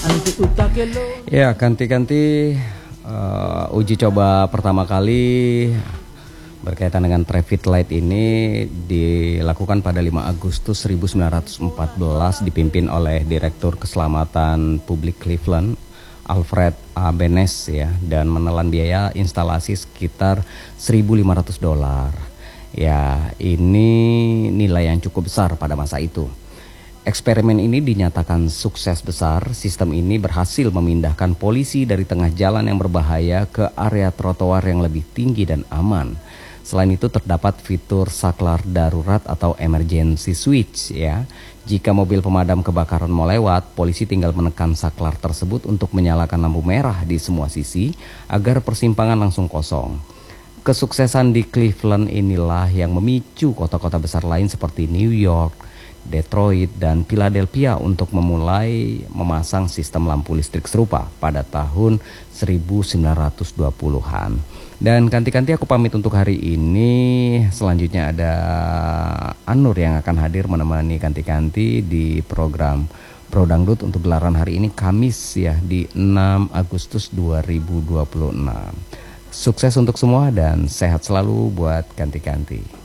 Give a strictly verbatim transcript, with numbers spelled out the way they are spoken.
Ya, ganti-ganti uh, uji coba pertama kali berkaitan dengan traffic light ini dilakukan pada lima Agustus seribu sembilan ratus empat belas, dipimpin oleh Direktur Keselamatan Publik Cleveland, Alfred A. Benes, ya, dan menelan biaya instalasi sekitar seribu lima ratus dolar. Ya, ini nilai yang cukup besar pada masa itu. Eksperimen ini dinyatakan sukses besar. Sistem ini berhasil memindahkan polisi dari tengah jalan yang berbahaya ke area trotoar yang lebih tinggi dan aman. Selain itu terdapat fitur saklar darurat atau emergency switch, ya. Jika mobil pemadam kebakaran mau lewat, polisi tinggal menekan saklar tersebut untuk menyalakan lampu merah di semua sisi agar persimpangan langsung kosong. Kesuksesan di Cleveland inilah yang memicu kota-kota besar lain seperti New York, Detroit, dan Philadelphia untuk memulai memasang sistem lampu listrik serupa pada tahun seribu sembilan ratus dua puluhan. Dan ganti-ganti aku pamit untuk hari ini. Selanjutnya ada Anur yang akan hadir menemani ganti-ganti di program Pro Dangdut untuk gelaran hari ini Kamis, ya, di enam Agustus dua ribu dua puluh enam. Sukses untuk semua dan sehat selalu buat ganti-ganti.